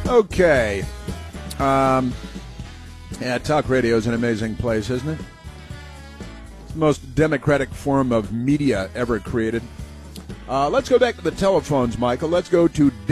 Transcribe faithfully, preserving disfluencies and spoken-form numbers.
Okay. Um, yeah, talk radio is an amazing place, isn't it? It's the most democratic form of media ever created. Uh, let's go back to the telephones, Michael. Let's go to